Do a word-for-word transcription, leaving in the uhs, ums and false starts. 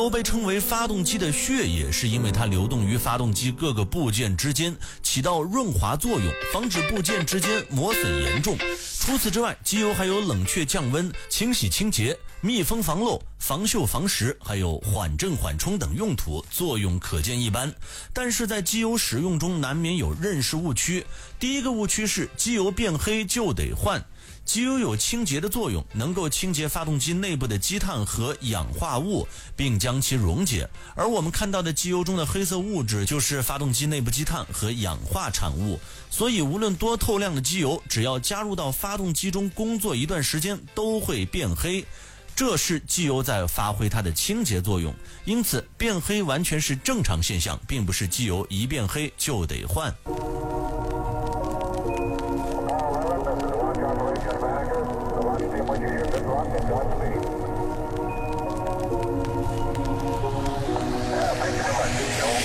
油被称为发动机的血液，是因为它流动于发动机各个部件之间，起到润滑作用，防止部件之间磨损严重。除此之外，机油还有冷却降温、清洗清洁、密封防漏、防锈防蚀，还有缓震缓冲等用途，作用可见一斑。但是在机油使用中难免有认识误区。第一个误区是机油变黑就得换。机油有清洁的作用，能够清洁发动机内部的积碳和氧化物，并将其溶解。而我们看到的机油中的黑色物质就是发动机内部积碳和氧化产物。所以无论多透亮的机油，只要加入到发动机中工作一段时间，都会变黑。这是机油在发挥它的清洁作用，因此变黑完全是正常现象，并不是机油一变黑就得换。